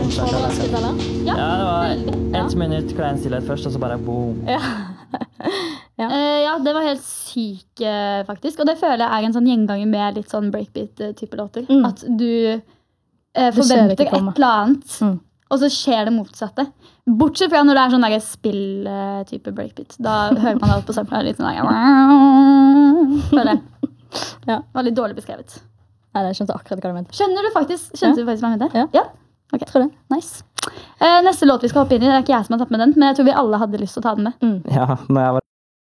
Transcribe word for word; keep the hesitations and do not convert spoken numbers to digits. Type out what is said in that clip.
på hva man skulle telle? Ja, Ja, det var veldig. Ja. ett minutt klein stillhet først, og så bare boom. Ja. Ja. Eh, ja, det var helt syk, eh, faktisk. Og det føler jeg er en sånn gjenganger med litt sånn breakbeat-type låter. Mm. At du eh, Du ser det forventer ikke et komme. eller annet, Mm. og så skjer det motsatte. Bortsett fra når det er sånn der spill-type breakbeat. Da hører man alt på samplen litt sånn der. Føler jeg. Ja. Det var litt dårlig beskrevet. Nei, jeg skjønte akkurat hva du mente. Skjønner du faktisk, skjønte du faktisk hva jeg mente? Ja. Ja? Ok, Jeg tror det. nice. Eh, neste låt vi skal hoppe inn i, det er ikke jeg som har tatt med den, men jeg tror vi alle hadde lyst til å ta den med. Ja, når jeg var